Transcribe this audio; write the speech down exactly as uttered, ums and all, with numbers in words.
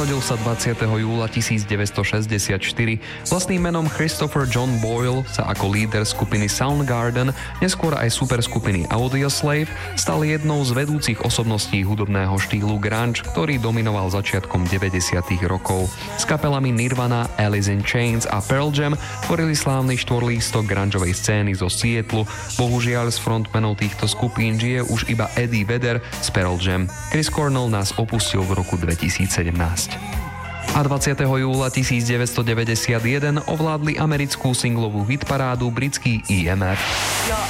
Narodil sa dvadsiateho júla tisícdeväťstošesťdesiatštyri. Vlastným menom Christopher John Boyle sa ako líder skupiny Soundgarden, neskôr aj superskupiny Audioslave, stal jednou z vedúcich osobností hudobného štýlu grunge, ktorý dominoval začiatkom deväťdesiatych rokov. S kapelami Nirvana, Alice in Chains a Pearl Jam tvorili slávny štvorlístok grungeovej scény zo Seattlu. Bohužiaľ z frontmanov týchto skupín žije už iba Eddie Vedder z Pearl Jam. Chris Cornell nás opustil v roku dvetisícsedemnásť. A dvadsiateho júla tisícdeväťstodeväťdesiatjeden ovládli americkú singlovú hitparádu britský í em ef. Your